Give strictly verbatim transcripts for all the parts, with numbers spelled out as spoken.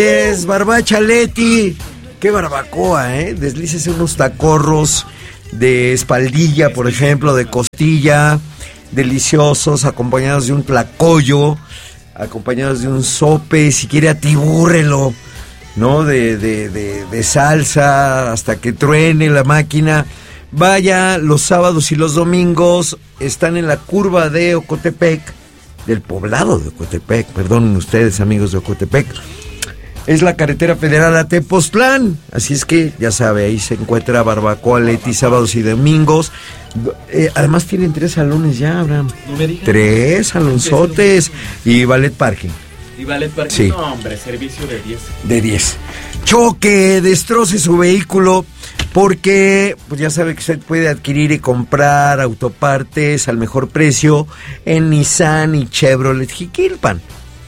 Es Barbacha Leti. Qué barbacoa, ¿eh? Deslícese unos tacorros de espaldilla, por ejemplo, de costilla, deliciosos, acompañados de un tlacoyo, acompañados de un sope, si quiere atibúrrelo, ¿no? De, de, de, de salsa hasta que truene la máquina. Vaya, los sábados y los domingos están en la curva de Ocotepec, del poblado de Ocotepec, perdonen ustedes, amigos de Ocotepec. Es la carretera federal a Tepoztlán, así es que ya sabe, ahí se encuentra Barbacoa Leti, sábados y domingos. Eh, además tienen tres salones ya, Abraham. No me digas. Tres salonzotes y ballet parking. Y ballet parking, sí. No, hombre, servicio de diez. De diez. Choque, destroce su vehículo, porque pues ya sabe que usted puede adquirir y comprar autopartes al mejor precio en Nissan y Chevrolet Jiquilpan.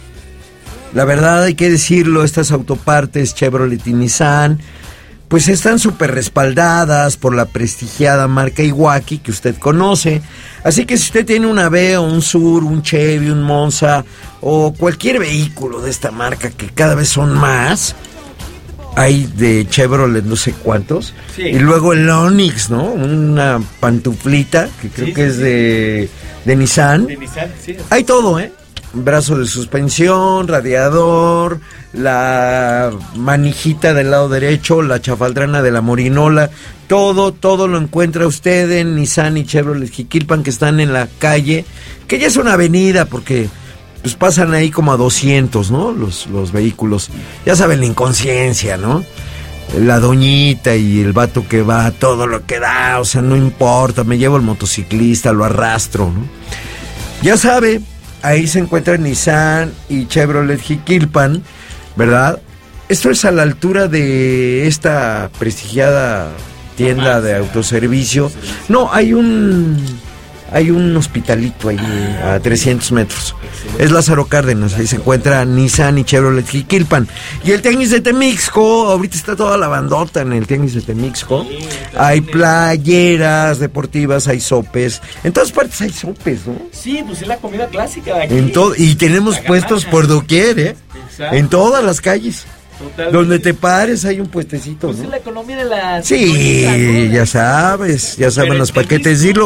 La verdad, hay que decirlo, estas autopartes Chevrolet y Nissan, pues están súper respaldadas por la prestigiada marca Iwaki que usted conoce. Así que si usted tiene una V, un Sur, un Chevy, un Monza o cualquier vehículo de esta marca, que cada vez son más, hay de Chevrolet no sé cuántos, sí. Y luego el Onix, ¿no? Una pantuflita que creo sí, que sí, es de, de Nissan. De Nissan, sí. Hay todo, ¿eh? Brazo de suspensión, radiador, la manijita del lado derecho, la chafaldrana de la morinola, todo, todo lo encuentra usted en Nissan y Chevrolet Jiquilpan, que están en la calle, que ya es una avenida porque pues pasan ahí como a doscientos, ¿no? Los, los vehículos, ya saben, la inconsciencia, ¿no? La doñita y el vato que va, todo lo que da, o sea, no importa, me llevo el motociclista, lo arrastro, ¿no? Ya sabe. Ahí se encuentran Nissan y Chevrolet Jiquilpan, ¿verdad? Esto es a la altura de esta prestigiada tienda de autoservicio. No, hay un hay un hospitalito ahí a trescientos metros. Es Lázaro Cárdenas, ahí se encuentra Nissan y Chevrolet Jiquilpan. Y el Tianguis de Temixco, ahorita está toda la bandota en el Tianguis de Temixco. Hay playeras deportivas, hay sopes. En todas partes hay sopes, ¿no? Sí, pues es la comida clásica de aquí. En todo, y tenemos puestos por doquier, ¿eh? Exacto. En todas las calles. Totalmente. Donde te pares hay un puestecito, pues, ¿no? Es la economía de la... Sí, ¿no? Ya sabes, ya saben los paquetes, dilo.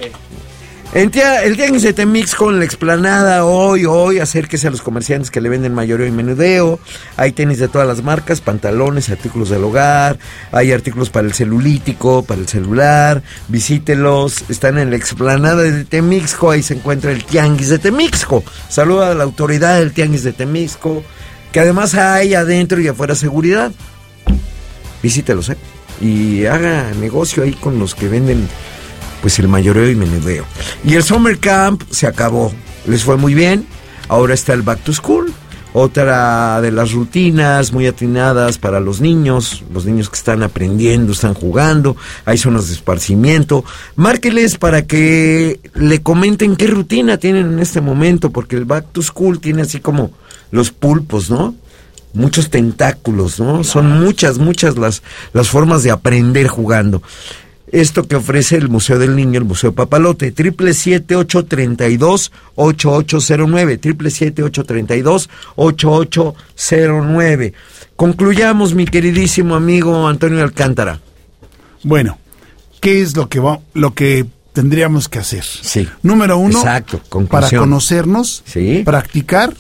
En tía, el Tianguis de Temixco, en la explanada, hoy, hoy, acérquese a los comerciantes que le venden mayoreo y menudeo. Hay tenis de todas las marcas, pantalones, artículos del hogar, hay artículos para el celulítico, para el celular, visítelos, están en la explanada de Temixco, ahí se encuentra el Tianguis de Temixco. Saluda a la autoridad del Tianguis de Temixco, que además hay adentro y afuera seguridad. Visítelos, ¿eh? Y haga negocio ahí con los que venden pues el mayoreo y menudeo. Y el Summer Camp se acabó, les fue muy bien. Ahora está el Back to School, otra de las rutinas muy atinadas para los niños, los niños que están aprendiendo, están jugando, hay zonas de esparcimiento. Márqueles para que le comenten qué rutina tienen en este momento, porque el Back to School tiene así como los pulpos, ¿no? Muchos tentáculos, ¿no? Son muchas, muchas las, las formas de aprender jugando. Esto que ofrece el Museo del Niño, el Museo Papalote, triple siete ocho treinta y dos ocho ocho cero nueve, triple siete ocho treinta y dos ocho ocho cero nueve. Concluyamos, mi queridísimo amigo Antonio Alcántara. Bueno, ¿qué es lo que va, lo que tendríamos que hacer? Sí. Número uno, exacto, para conocernos, sí, practicar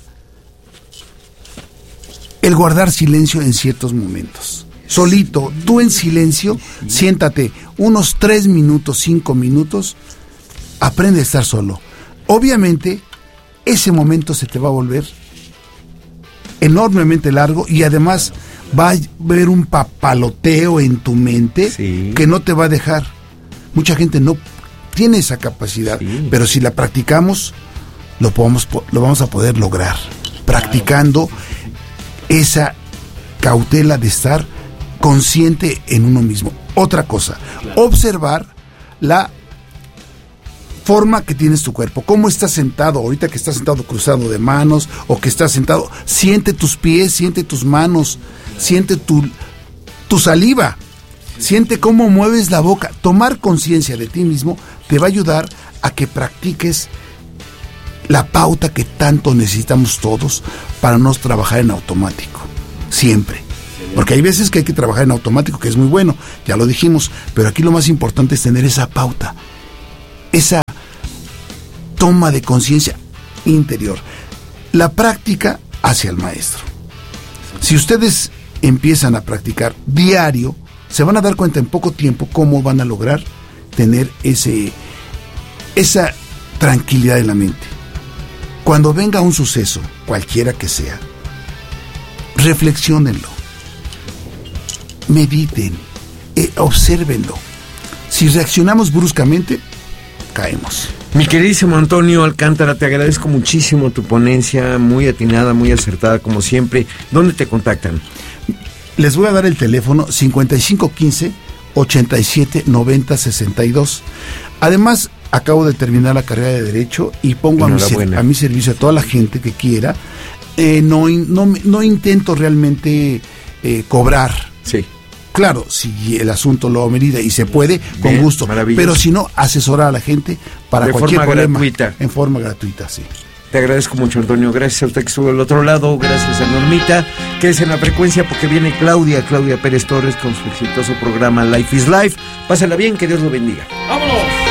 el guardar silencio en ciertos momentos. Solito, tú en silencio, siéntate unos tres minutos, cinco minutos, aprende a estar solo. Obviamente, ese momento se te va a volver enormemente largo y además va a haber un papaloteo en tu mente, sí, que no te va a dejar. Mucha gente no tiene esa capacidad, sí, pero si la practicamos, lo, podemos, lo vamos a poder lograr. Practicando esa cautela de estar consciente en uno mismo. Otra cosa, claro, observar la forma que tienes tu cuerpo, cómo estás sentado, ahorita que estás sentado cruzado de manos o que estás sentado, siente tus pies, siente tus manos, siente tu, tu saliva, siente cómo mueves la boca. Tomar conciencia de ti mismo te va a ayudar a que practiques la pauta que tanto necesitamos todos para no trabajar en automático. siempre. Porque hay veces que hay que trabajar en automático, que es muy bueno, ya lo dijimos, pero aquí lo más importante es tener esa pauta, esa toma de conciencia interior. La práctica hacia el maestro. Si ustedes empiezan a practicar diario, se van a dar cuenta en poco tiempo cómo van a lograr tener ese, esa tranquilidad en la mente. Cuando venga un suceso, cualquiera que sea, reflexionenlo, mediten, eh, obsérvenlo. Si reaccionamos bruscamente, caemos. Mi queridísimo Antonio Alcántara, te agradezco muchísimo tu ponencia, muy atinada, muy acertada como siempre. ¿Dónde te contactan? Les voy a dar el teléfono cincuenta y cinco quince, ochenta y siete, noventa, sesenta y dos. Además, acabo de terminar la carrera de Derecho y pongo a mi, ser, a mi servicio a toda la gente que quiera. Eh, no, no, no intento realmente eh, cobrar. Sí. Claro, si el asunto lo amerita y se puede, con Bien, gusto. Pero si no, asesorar a la gente para de cualquier forma problema. Gratuita. En forma gratuita, sí. Te agradezco mucho, Antonio. Gracias a usted que estuvo al otro lado. Gracias a Normita, que es en la frecuencia, porque viene Claudia, Claudia Pérez Torres, con su exitoso programa Life is Life. Pásala bien, que Dios lo bendiga. ¡Vámonos!